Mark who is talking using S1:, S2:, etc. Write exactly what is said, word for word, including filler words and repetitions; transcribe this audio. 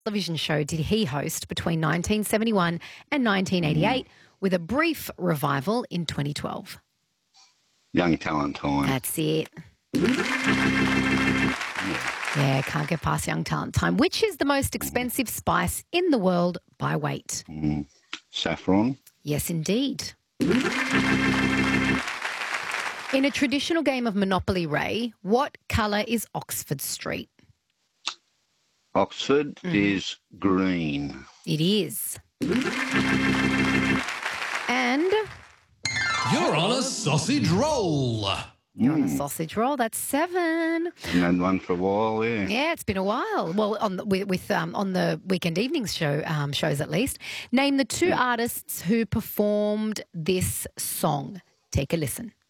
S1: television show did he host between nineteen seventy-one and nineteen eighty-eight with a brief revival in twenty twelve?
S2: Young Talent Time.
S1: That's it.
S2: Yeah.
S1: Yeah, can't get past Young Talent Time. Which is the most expensive spice in the world by weight?
S2: Mm. Saffron.
S1: Yes, indeed. In a traditional game of Monopoly, Ray, what colour is Oxford Street?
S2: Oxford mm. is green.
S1: It is. And
S3: you're on a sausage roll.
S1: You're on a sausage roll. That's seven.
S2: Haven't had one for a while, yeah.
S1: Yeah, it's been a while. Well, on the, with, with um, on the weekend evenings show um, shows at least. Name the two yeah. artists who performed this song. Take a listen.